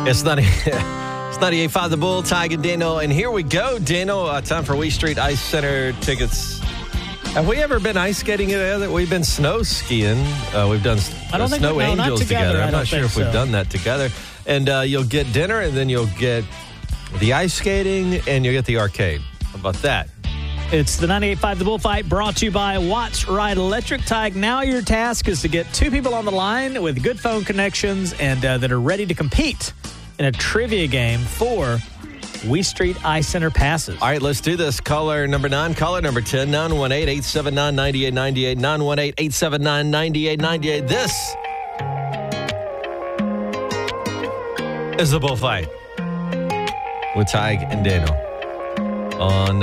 It's 98.5 The Bull, Tig and Dano. And here we go, Dano. Time for Wee Street Ice Center tickets. Have we ever been ice skating together? We've been snow skiing. We've done Snow Angels together. I'm not sure if we've done that together. And you'll get dinner, and then you'll get the ice skating, and you'll get the arcade. How about that? It's the 98.5 The Bullfight, brought to you by Watts Ride Electric. Tig, now your task is to get two people on the line with good phone connections and that are ready to compete in a trivia game for Wee Street Ice Center passes. All right, let's do this. Caller number 9, caller number 10, 918-879-9898, 918-879-9898. This is The Bullfight with Tig and Dano on